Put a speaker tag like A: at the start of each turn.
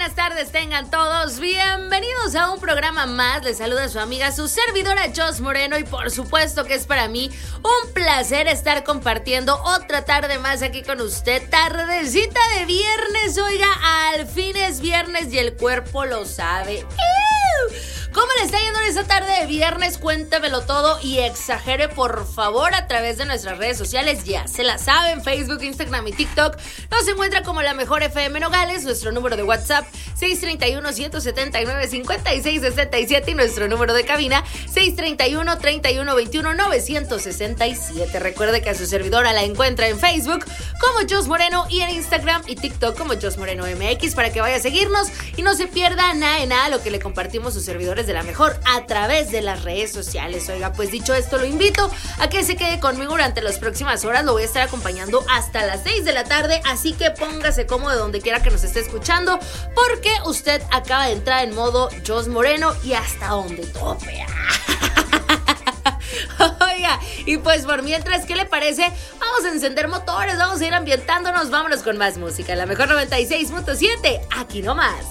A: buenas tardes tengan todos. Bienvenidos a un programa más. Les saluda su amiga, su servidora Jos Moreno, y por supuesto que es para mí un placer estar compartiendo otra tarde más aquí con usted. Tardecita de viernes, oiga, al fin es viernes y el cuerpo lo sabe. ¿Cómo le está yendo en esta tarde de viernes? Cuéntemelo todo y exagere por favor a través de nuestras redes sociales. Ya se la saben, Facebook, Instagram y TikTok. Nos encuentra como La Mejor FM Nogales. Nuestro número de WhatsApp 631-179-5667 y nuestro número de cabina 631-3121-967. Recuerde que a su servidora la encuentra en Facebook como Jos Moreno y en Instagram y TikTok como Jos Moreno MX para que vaya a seguirnos y no se pierda nada de nada lo que le compartimos sus servidores de La Mejor a través de las redes sociales. Oiga, pues dicho esto, lo invito a que se quede conmigo durante las próximas horas. Lo voy a estar acompañando hasta las 6 de la tarde, así que póngase cómodo donde quiera que nos esté escuchando, porque usted acaba de entrar en modo Jos Moreno y hasta donde tope. Oiga, y pues por mientras, ¿qué le parece? Vamos a encender motores, vamos a ir ambientándonos, vámonos con más música. La Mejor 96.7, aquí nomás.